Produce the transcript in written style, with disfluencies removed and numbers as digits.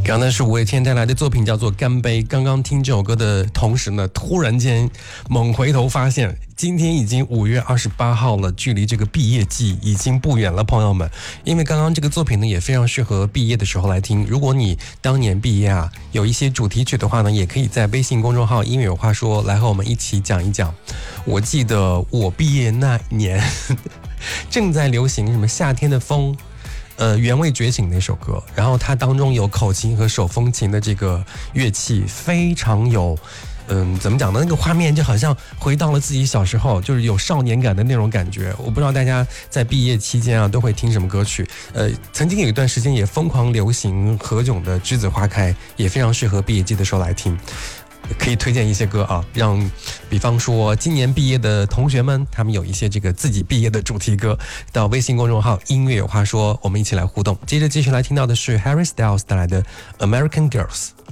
刚才是五月天带来的作品叫做《干杯》。刚刚听这首歌的同时呢，突然间猛回头发现，今天已经5月28号了，距离这个毕业季已经不远了，朋友们。因为刚刚这个作品呢，也非常适合毕业的时候来听。如果你当年毕业啊，有一些主题曲的话呢，也可以在微信公众号音乐有话说来和我们一起讲一讲。我记得我毕业那年正在流行什么夏天的风，原味觉醒那首歌，然后它当中有口琴和手风琴的这个乐器，非常有怎么讲呢？那个画面就好像回到了自己小时候，就是有少年感的那种感觉。我不知道大家在毕业期间啊都会听什么歌曲？曾经有一段时间也疯狂流行何炅的《栀子花开》，也非常适合毕业季的时候来听。可以推荐一些歌啊，比方说今年毕业的同学们，他们有一些这个自己毕业的主题歌，到微信公众号音乐有话说，我们一起来互动。接着继续来听到的是 Harry Styles 带来的 American Girls。